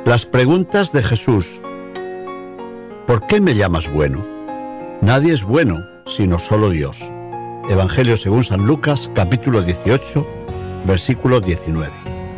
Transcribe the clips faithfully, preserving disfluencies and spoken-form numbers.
Las preguntas de Jesús. ¿Por qué me llamas bueno? Nadie es bueno, sino solo Dios. Evangelio según San Lucas, capítulo dieciocho, versículo diecinueve.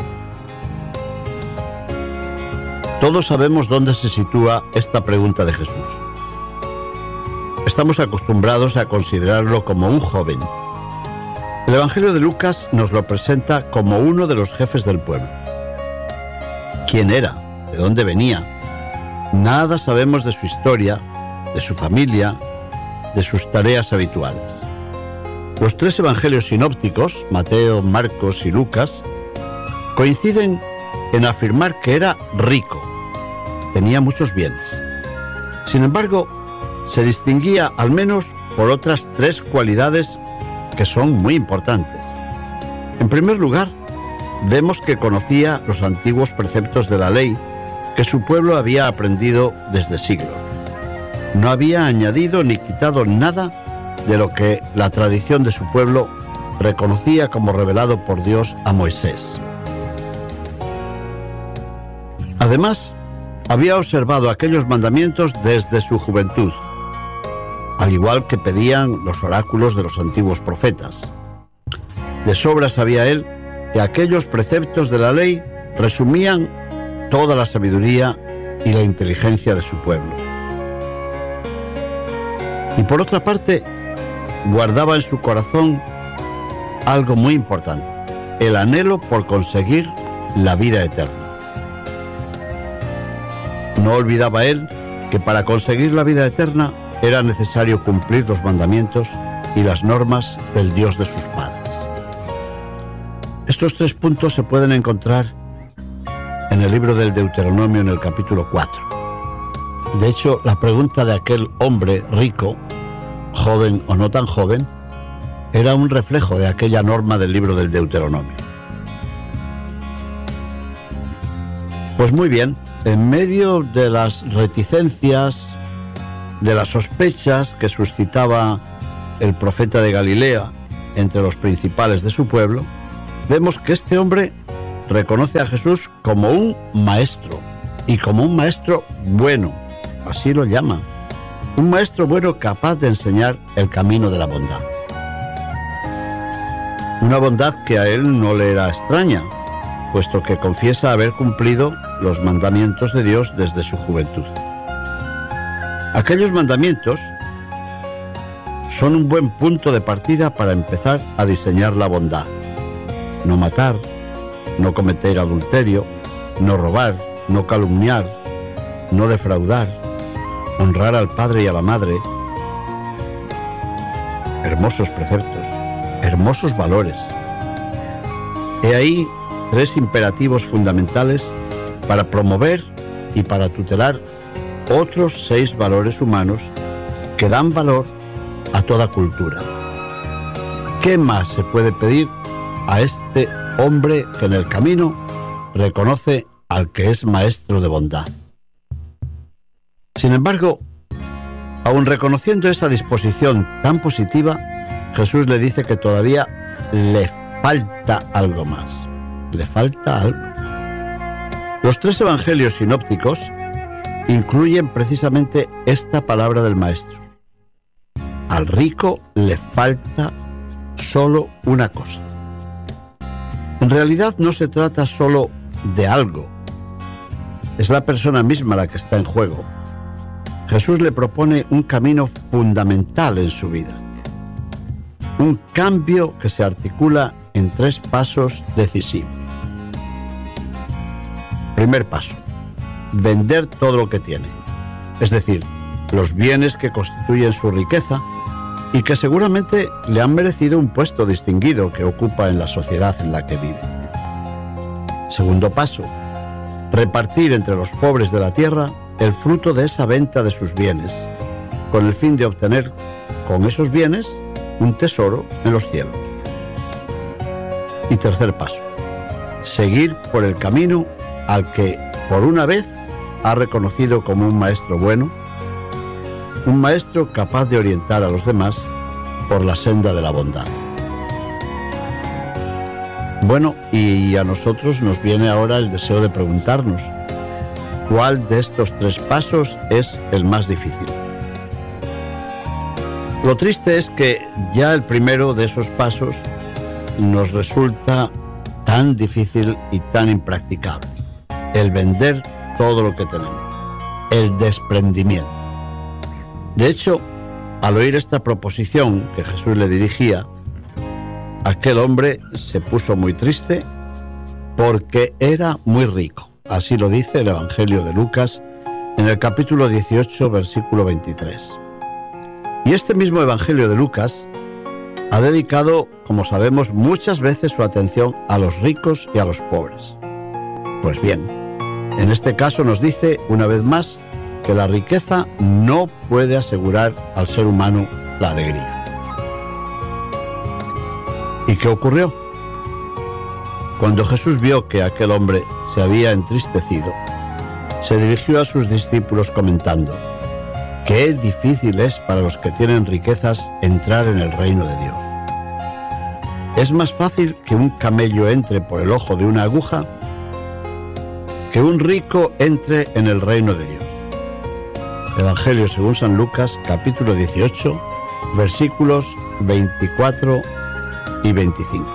Todos sabemos dónde se sitúa esta pregunta de Jesús. Estamos acostumbrados a considerarlo como un joven. El Evangelio de Lucas nos lo presenta como uno de los jefes del pueblo. ¿Quién era? ¿De dónde venía? Nada sabemos de su historia, de su familia, de sus tareas habituales. Los tres evangelios sinópticos, Mateo, Marcos y Lucas, coinciden en afirmar que era rico, tenía muchos bienes. Sin embargo, se distinguía al menos por otras tres cualidades que son muy importantes. En primer lugar, vemos que conocía los antiguos preceptos de la ley que su pueblo había aprendido desde siglos. No había añadido ni quitado nada de lo que la tradición de su pueblo reconocía como revelado por Dios a Moisés. Además, había observado aquellos mandamientos desde su juventud, al igual que pedían los oráculos de los antiguos profetas. De sobra sabía él que aquellos preceptos de la ley resumían toda la sabiduría y la inteligencia de su pueblo. Y por otra parte, guardaba en su corazón algo muy importante, el anhelo por conseguir la vida eterna. No olvidaba él que para conseguir la vida eterna era necesario cumplir los mandamientos y las normas del Dios de sus padres. Estos tres puntos se pueden encontrar en el libro del Deuteronomio en el capítulo cuatro. De hecho, la pregunta de aquel hombre rico, joven o no tan joven, era un reflejo de aquella norma del libro del Deuteronomio. Pues muy bien, en medio de las reticencias, de las sospechas que suscitaba el profeta de Galilea entre los principales de su pueblo, vemos que este hombre reconoce a Jesús como un maestro, y como un maestro bueno, así lo llama, un maestro bueno capaz de enseñar el camino de la bondad. Una bondad que a él no le era extraña, puesto que confiesa haber cumplido los mandamientos de Dios desde su juventud. Aquellos mandamientos son un buen punto de partida para empezar a diseñar la bondad. No matar, no cometer adulterio, no robar, no calumniar, no defraudar, honrar al padre y a la madre. Hermosos preceptos, hermosos valores. He ahí tres imperativos fundamentales para promover y para tutelar otros seis valores humanos que dan valor a toda cultura. ¿Qué más se puede pedir a este hombre que en el camino reconoce al que es maestro de bondad? Sin embargo, aun reconociendo esa disposición tan positiva, Jesús le dice que todavía le falta algo más. Le falta algo. Los tres evangelios sinópticos incluyen precisamente esta palabra del maestro. Al rico le falta solo una cosa. En realidad no se trata solo de algo, es la persona misma la que está en juego. Jesús le propone un camino fundamental en su vida, un cambio que se articula en tres pasos decisivos. Primer paso: vender todo lo que tiene, es decir, los bienes que constituyen su riqueza y que seguramente le han merecido un puesto distinguido que ocupa en la sociedad en la que vive. Segundo paso: repartir entre los pobres de la tierra el fruto de esa venta de sus bienes, con el fin de obtener con esos bienes un tesoro en los cielos. Y tercer paso: seguir por el camino al que por una vez ha reconocido como un maestro bueno, un maestro capaz de orientar a los demás por la senda de la bondad. Bueno, y a nosotros nos viene ahora el deseo de preguntarnos: cuál de estos tres pasos es el más difícil. Lo triste es que ya el primero de esos pasos nos resulta tan difícil y tan impracticable: el vender todo lo que tenemos, el desprendimiento. De hecho, al oír esta proposición que Jesús le dirigía, aquel hombre se puso muy triste porque era muy rico. Así lo dice el Evangelio de Lucas en el capítulo dieciocho, versículo veintitrés. Y este mismo Evangelio de Lucas ha dedicado, como sabemos, muchas veces su atención a los ricos y a los pobres. Pues bien, en este caso nos dice una vez más que la riqueza no puede asegurar al ser humano la alegría. ¿Y qué ocurrió? Cuando Jesús vio que aquel hombre se había entristecido, se dirigió a sus discípulos comentando: qué difícil es para los que tienen riquezas entrar en el reino de Dios. Es más fácil que un camello entre por el ojo de una aguja que un rico entre en el reino de Dios. Evangelio según San Lucas, capítulo dieciocho, versículos veinticuatro y veinticinco.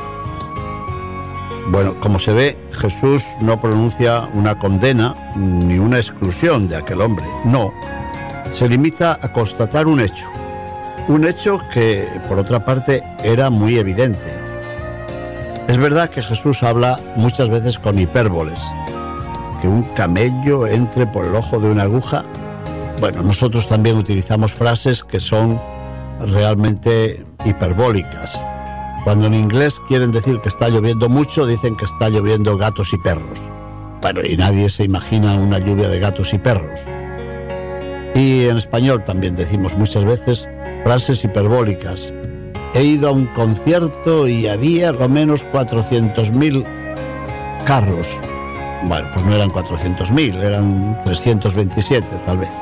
Bueno, como se ve, Jesús no pronuncia una condena ni una exclusión de aquel hombre. No, se limita a constatar un hecho. Un hecho que, por otra parte, era muy evidente. Es verdad que Jesús habla muchas veces con hipérboles. Que un camello entre por el ojo de una aguja. Bueno, nosotros también utilizamos frases que son realmente hiperbólicas. Cuando en inglés quieren decir que está lloviendo mucho, dicen que está lloviendo gatos y perros. Bueno, y nadie se imagina una lluvia de gatos y perros. Y en español también decimos muchas veces frases hiperbólicas. He ido a un concierto y había lo menos cuatrocientos mil carros. Bueno, pues no eran cuatrocientos mil, eran trescientos veintisiete tal vez.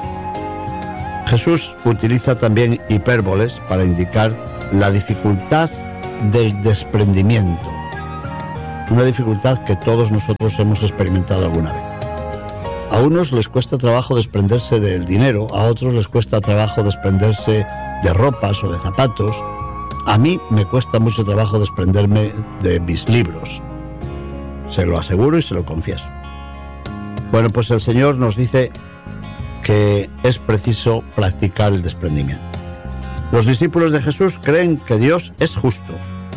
Jesús utiliza también hipérboles para indicar la dificultad del desprendimiento, una dificultad que todos nosotros hemos experimentado alguna vez. A unos les cuesta trabajo desprenderse del dinero, a otros les cuesta trabajo desprenderse de ropas o de zapatos. A mí me cuesta mucho trabajo desprenderme de mis libros, se lo aseguro y se lo confieso. Bueno, pues el Señor nos dice que es preciso practicar el desprendimiento. Los discípulos de Jesús creen que Dios es justo.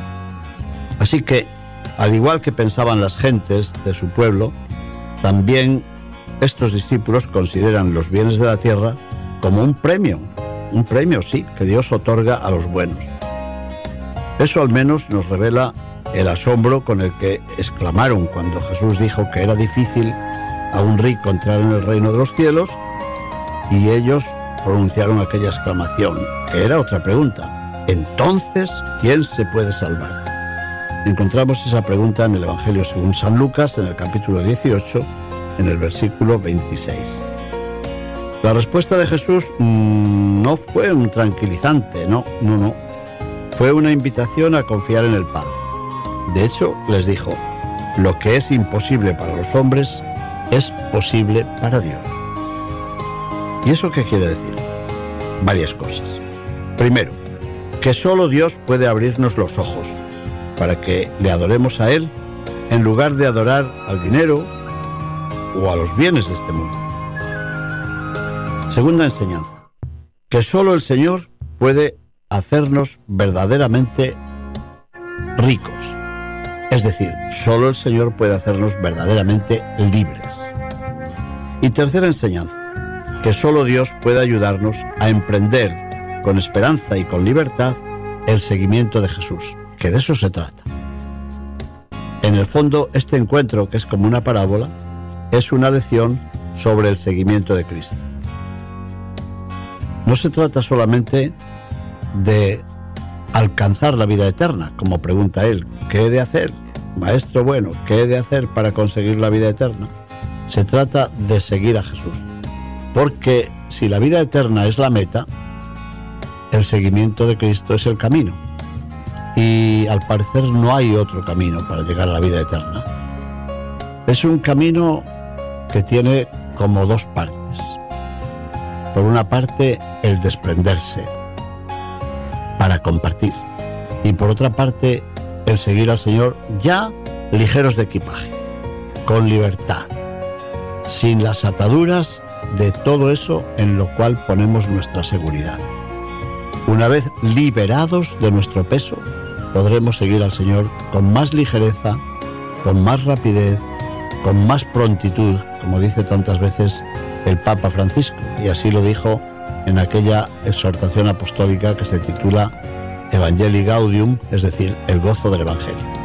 Así que, al igual que pensaban las gentes de su pueblo, también estos discípulos consideran los bienes de la tierra como un premio, un premio, sí, que Dios otorga a los buenos. Eso al menos nos revela el asombro con el que exclamaron cuando Jesús dijo que era difícil a un rico entrar en el reino de los cielos, y ellos pronunciaron aquella exclamación, que era otra pregunta: entonces, ¿quién se puede salvar? Encontramos esa pregunta en el Evangelio según San Lucas, en el capítulo dieciocho, en el versículo veintiséis. La respuesta de Jesús mmm, no fue un tranquilizante, no, no, no. Fue una invitación a confiar en el Padre. De hecho, les dijo: lo que es imposible para los hombres es posible para Dios. ¿Y eso qué quiere decir? Varias cosas. Primero, que solo Dios puede abrirnos los ojos para que le adoremos a Él en lugar de adorar al dinero o a los bienes de este mundo. Segunda enseñanza, que solo el Señor puede hacernos verdaderamente ricos. Es decir, solo el Señor puede hacernos verdaderamente libres. Y tercera enseñanza, que solo Dios puede ayudarnos a emprender con esperanza y con libertad el seguimiento de Jesús, que de eso se trata. En el fondo, este encuentro, que es como una parábola, es una lección sobre el seguimiento de Cristo. No se trata solamente de alcanzar la vida eterna, como pregunta él. ¿Qué he de hacer? Maestro bueno, ¿qué he de hacer para conseguir la vida eterna? Se trata de seguir a Jesús. Porque si la vida eterna es la meta, el seguimiento de Cristo es el camino. Y al parecer no hay otro camino para llegar a la vida eterna. Es un camino que tiene como dos partes. Por una parte, el desprenderse para compartir, y por otra parte, el seguir al Señor ya ligeros de equipaje, con libertad, sin las ataduras de todo eso en lo cual ponemos nuestra seguridad. Una vez liberados de nuestro peso, podremos seguir al Señor con más ligereza, con más rapidez, con más prontitud, como dice tantas veces el Papa Francisco, y así lo dijo en aquella exhortación apostólica que se titula Evangelii Gaudium, es decir, el gozo del Evangelio.